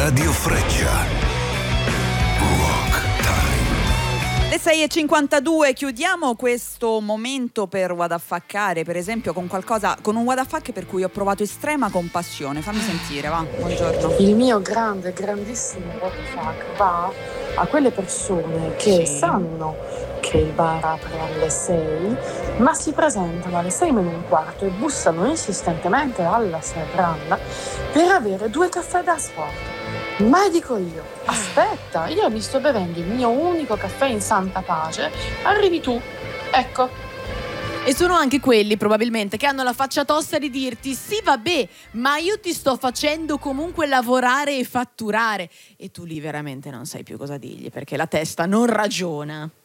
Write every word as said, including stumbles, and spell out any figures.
Radio Freccia. Le sei e cinquantadue, chiudiamo questo momento per what the fuckare, per esempio con qualcosa, con un what the fuck per cui ho provato estrema compassione. Fammi sentire, va, buongiorno. Il mio grande, grandissimo what the fuck va a quelle persone che sì. sanno che il bar apre alle sei, ma si presentano alle sei meno un quarto e bussano insistentemente alla serranda per avere due caffè da sport. Ma dico io, aspetta, io mi sto bevendo il mio unico caffè in santa pace, arrivi tu, ecco. E sono anche quelli probabilmente che hanno la faccia tosta di dirti sì vabbè, ma io ti sto facendo comunque lavorare e fatturare, e tu lì veramente non sai più cosa dirgli perché la testa non ragiona.